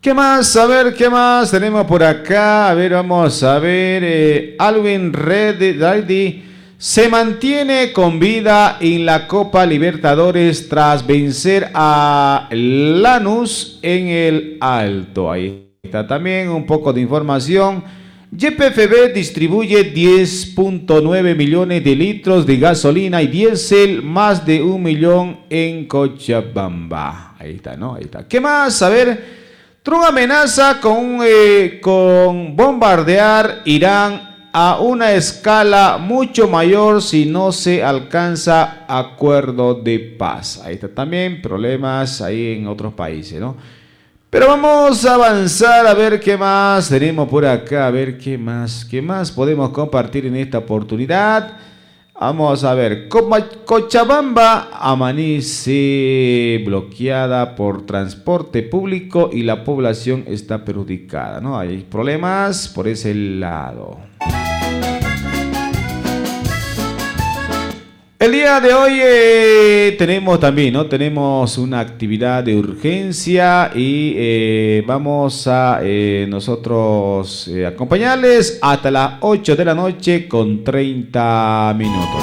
¿Qué más? A ver, ¿qué más tenemos por acá? A ver, vamos a ver. Alvin Reddy se mantiene con vida en la Copa Libertadores tras vencer a Lanús en el Alto. Ahí está también un poco de información. YPFB distribuye 10.9 millones de litros de gasolina y diésel, más de 1 millón en Cochabamba. Ahí está, ¿no? Ahí está. ¿Qué más? A ver. Trump amenaza con bombardear Irán a una escala mucho mayor si no se alcanza acuerdo de paz. Ahí está también problemas ahí en otros países, ¿no? Pero vamos a avanzar a ver qué más tenemos por acá, a ver qué más podemos compartir en esta oportunidad. Vamos a ver, Cochabamba amanece bloqueada por transporte público y la población está perjudicada, ¿no? Hay problemas por ese lado. El día de hoy tenemos también, ¿no? Tenemos una actividad de urgencia y vamos a nosotros acompañarles hasta las 8 de la noche con 30 minutos.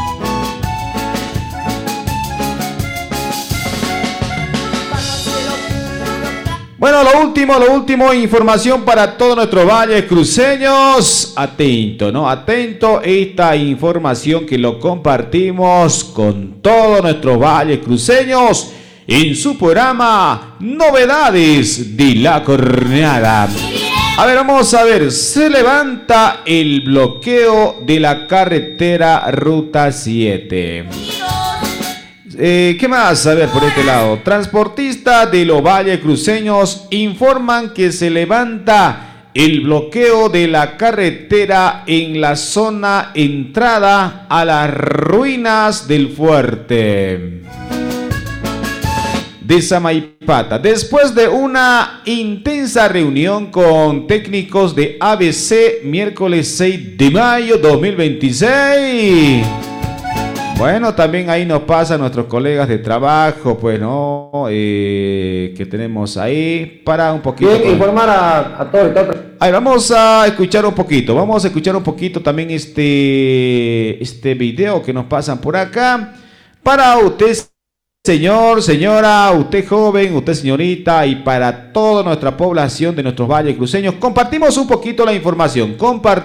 Bueno, lo último, información para todos nuestros valles cruceños. Atento, ¿no? Atento esta información que lo compartimos con todos nuestros valles cruceños en su programa Novedades de la Corneada. A ver, vamos a ver, se levanta el bloqueo de la carretera Ruta 7. ¿Qué más? A ver, por este lado. Transportistas de los valles cruceños informan que se levanta el bloqueo de la carretera en la zona entrada a las ruinas del fuerte de Samaipata. Después de una intensa reunión con técnicos de ABC, miércoles 6 de mayo 2026. Bueno, también ahí nos pasan nuestros colegas de trabajo, pues, ¿no? Que tenemos ahí para un poquito. Bien, informar a todos y todas. Ahí vamos a escuchar un poquito, también este video que nos pasan por acá. Para usted, señor, señora, usted joven, usted señorita y para toda nuestra población de nuestros valles cruceños, compartimos un poquito la información.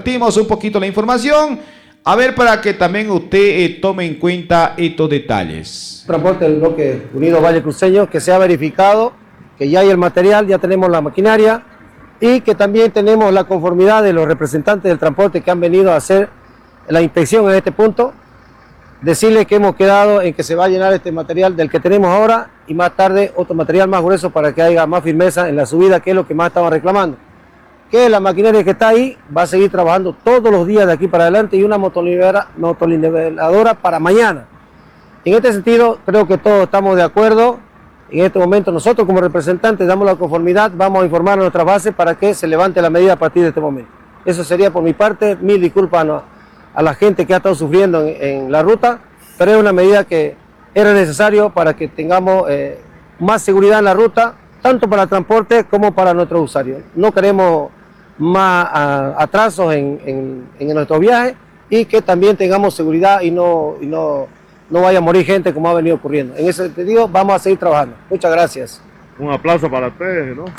A ver, para que también usted tome en cuenta estos detalles. Transporte del bloque Unido Valle Cruceño, que se ha verificado, que ya hay el material, ya tenemos la maquinaria y que también tenemos la conformidad de los representantes del transporte que han venido a hacer la inspección en este punto. Decirles que hemos quedado en que se va a llenar este material del que tenemos ahora y más tarde otro material más grueso para que haya más firmeza en la subida, que es lo que más estaban reclamando. Que la maquinaria que está ahí va a seguir trabajando todos los días de aquí para adelante y una motoniveladora para mañana. En este sentido, creo que todos estamos de acuerdo. En este momento nosotros como representantes damos la conformidad, vamos a informar a nuestra base para que se levante la medida a partir de este momento. Eso sería por mi parte, mil disculpas a la gente que ha estado sufriendo en la ruta, pero es una medida que era necesario para que tengamos más seguridad en la ruta, tanto para el transporte como para nuestros usuarios. No queremos más atrasos en nuestros viajes y que también tengamos seguridad y no vaya a morir gente como ha venido ocurriendo. En ese sentido vamos a seguir trabajando. Muchas gracias. Un aplauso para ustedes, ¿no?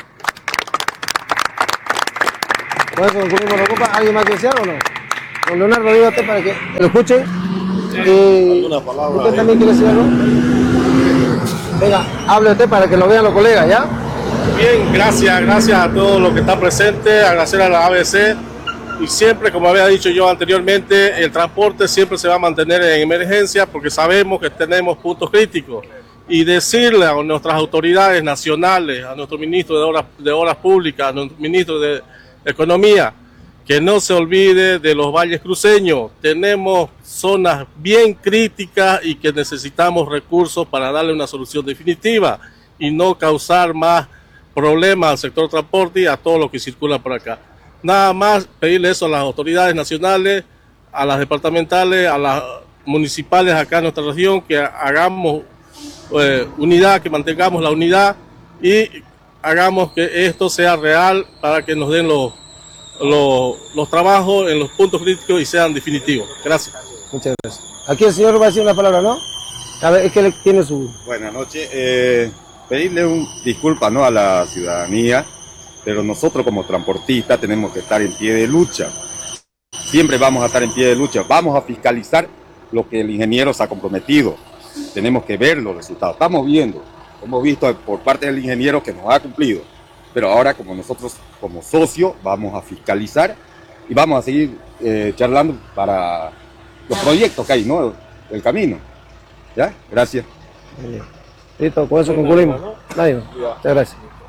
¿Con eso concluimos la copa? ¿Alguien más desea o no? Don Leonardo, diga usted para que lo escuche. ¿Usted también quiere decir algo? Venga, hable usted para que lo vean los colegas, ¿ya? Bien, gracias a todos los que están presentes, agradecer a la ABC y siempre, como había dicho yo anteriormente, el transporte siempre se va a mantener en emergencia porque sabemos que tenemos puntos críticos y decirle a nuestras autoridades nacionales, a nuestro ministro de Obras Públicas, a nuestro ministro de Economía, que no se olvide de los valles cruceños. Tenemos zonas bien críticas y que necesitamos recursos para darle una solución definitiva y no causar más problemas al sector transporte y a todos los que circulan por acá. Nada más pedirle eso a las autoridades nacionales, a las departamentales, a las municipales acá en nuestra región, que hagamos unidad, que mantengamos la unidad y hagamos que esto sea real para que nos den los trabajos en los puntos críticos y sean definitivos. Gracias. Muchas gracias. Aquí el señor va a decir una palabra, ¿no? A ver, es que él tiene su... Buenas noches. Pedirle un disculpa, ¿no?, a la ciudadanía, pero nosotros como transportistas tenemos que estar en pie de lucha. Siempre vamos a estar en pie de lucha. Vamos a fiscalizar lo que el ingeniero se ha comprometido. Tenemos que ver los resultados. Estamos viendo, hemos visto por parte del ingeniero que nos ha cumplido. Pero ahora, como nosotros, como socios, vamos a fiscalizar y vamos a seguir charlando para los proyectos que hay, ¿no?, el camino. ¿Ya? Gracias. Listo, con eso concluimos. Nadie más. Muchas gracias.